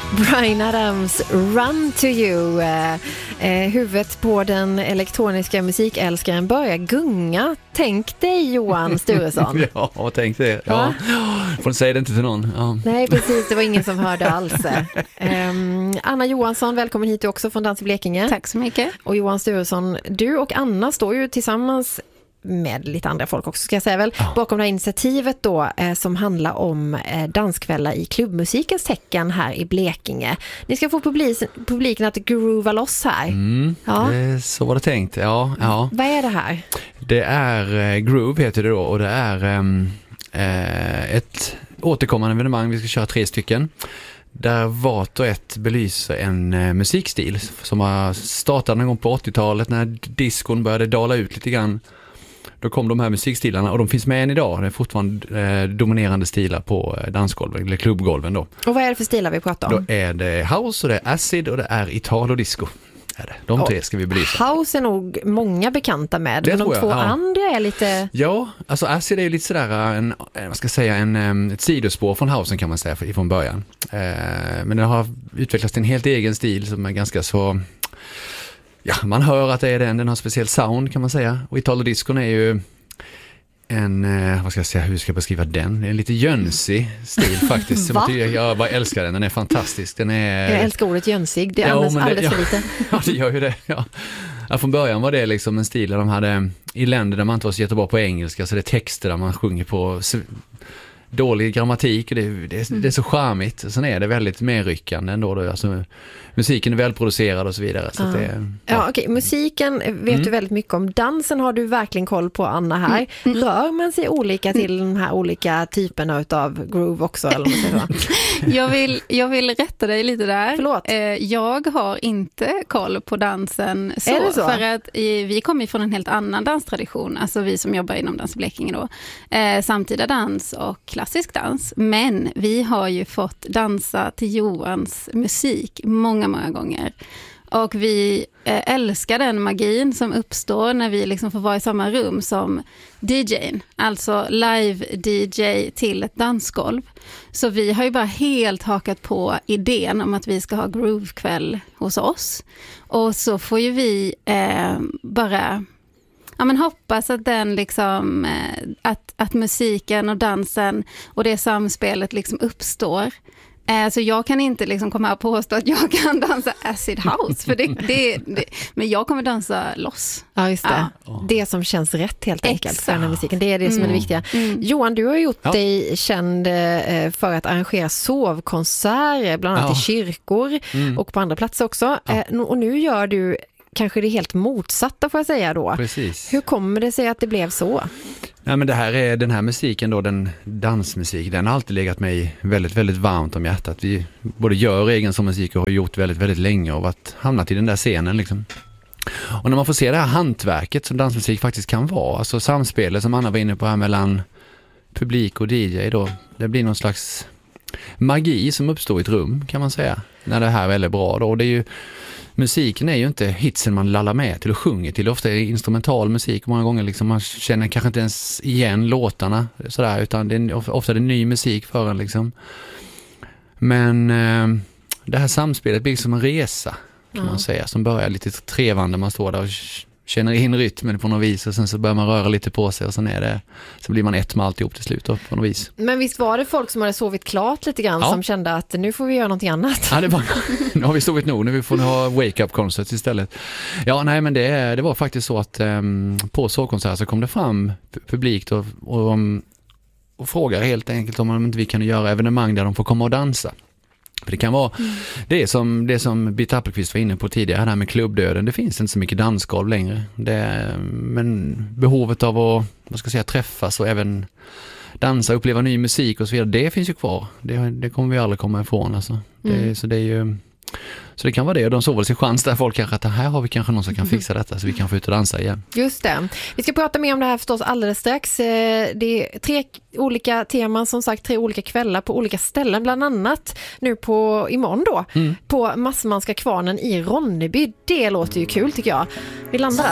Bryan Adams, Run to you. Huvudet på den elektroniska musikälskaren börjar gunga. Tänk dig, Johan Sturesson. Ja, tänk det. Ja. Får säga det inte till någon. Ja. Nej, precis. Det var ingen som hörde alls. Anna Johansson, välkommen hit också från Dans i Blekinge. Tack så mycket. Och Johan Sturesson, du och Anna står ju tillsammans med lite andra folk också, ska jag säga väl, bakom det här initiativet då som handlar om danskvällar i klubbmusikens tecken här i Blekinge. Ni ska få publiken att groova loss här. Så var det tänkt. Ja. Vad är det här? Det är Groove heter det då, och det är ett återkommande evenemang. Vi ska köra 3 stycken. Där vart och ett belyser en musikstil som har startat någon gång på 80-talet när diskon började dala ut lite grann. Då kom de här musikstilarna och de finns med än idag. Det är fortfarande dominerande stilar på dansgolven eller klubbgolven då. Och vad är det för stilar vi pratar om? Då är det house och det är acid och det är italo-disco. De 3 ska vi belysa. House är nog många bekanta med, men de 2 andra är lite... Ja, alltså acid är ju lite sådär ett sidospår från housen kan man säga från början. Men den har utvecklats till en helt egen stil som är ganska så... Ja, man hör att det är den har speciell sound kan man säga. Och Italo-discon är ju hur ska jag beskriva den? Det är en lite jönsig stil faktiskt. Jag bara älskar den är fantastisk. Jag älskar ordet jönsig, det används alldeles för lite. Ja, det gör ju det, ja. Från början var det liksom en stil där de hade i länder där man inte var så jättebra på engelska, så det är texter där man sjunger på dålig grammatik och det är så charmigt. Sen är det väldigt medryckande ändå. Alltså, musiken är välproducerad och så vidare. Så okej. Musiken vet du väldigt mycket om. Dansen har du verkligen koll på, Anna, här. Rör man sig olika till den här olika typerna av groove också? Eller jag vill rätta dig lite där. Förlåt. Jag har inte koll på dansen så? Är det så? För att vi kommer från en helt annan danstradition. Alltså vi som jobbar inom Dans i Blekinge då. Samtida dans och klassisk dans, men vi har ju fått dansa till Johans musik många gånger. Och vi älskar den magin som uppstår när vi liksom får vara i samma rum som DJ:n, alltså live-DJ till ett dansgolv. Så vi har ju bara helt hakat på idén om att vi ska ha groovekväll hos oss. Och så får ju vi bara... Ja, men hoppas att den liksom att musiken och dansen och det samspelet liksom uppstår. Så jag kan inte liksom komma och påstå att jag kan dansa acid house, för men jag kommer dansa loss. Ja, just det. Ja. Det som känns rätt helt enkelt för den här musiken. Det är det som är det viktiga. Johan, du har gjort dig känd för att arrangera sovkonserter, bland annat i kyrkor och på andra platser också. Och nu gör du kanske det helt motsatta, får jag säga då. Precis. Hur kommer det sig att det blev så? Ja, men den här musiken då, den dansmusik, den har alltid legat mig väldigt, väldigt varmt om hjärtat. Vi både gör egen som musik och har gjort väldigt, väldigt länge och hamnat i den där scenen liksom. Och när man får se det här hantverket som dansmusik faktiskt kan vara, alltså samspelet som Anna var inne på här mellan publik och DJ då, det blir någon slags magi som uppstår i ett rum kan man säga, när det här är väldigt bra då. Det är ju musiken är ju inte hitsen man lallar med till och sjunger till. Ofta är det instrumental musik och många gånger liksom man känner kanske inte ens igen låtarna sådär, utan det är ofta det ny musik för en liksom. Men det här samspelet blir som en resa kan man säga, som börjar lite trevande. Man står där och känner in rytmen på något vis och sen så börjar man röra lite på sig och så blir man ett med alltihop till slut då, på något vis. Men visst var det folk som hade sovit klart lite grann som kände att nu får vi göra någonting annat? Ja, nu har vi sovit nog, nu får vi ha wake-up concert istället. Ja, nej, men det var faktiskt så att på sovkonsert så kom det fram publik och frågar helt enkelt om inte vi kan göra evenemang där de får komma och dansa. För det kan vara det som Bitt Appelqvist var inne på tidigare, det här med klubbdöden. Det finns inte så mycket dansgolv längre. Men behovet av att träffas och även dansa, uppleva ny musik och så vidare, det finns ju kvar. Det kommer vi aldrig komma ifrån. Alltså. Så det kan vara det, och de såg väl sin chans där folk kanske att här har vi kanske någon som kan fixa detta så vi kan få ut och dansa igen. Just det. Vi ska prata mer om det här förstås alldeles strax. Det är 3 olika teman, som sagt 3 olika kvällar på olika ställen, bland annat nu imorgon då på Massmanska kvarnen i Ronneby. Det låter ju kul tycker jag. Vi landar